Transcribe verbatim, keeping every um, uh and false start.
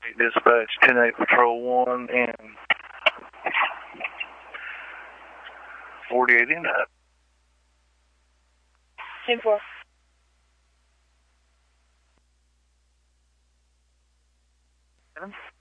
Dispatch ten eight Patrol one and forty-eight in that. ten four. Seven.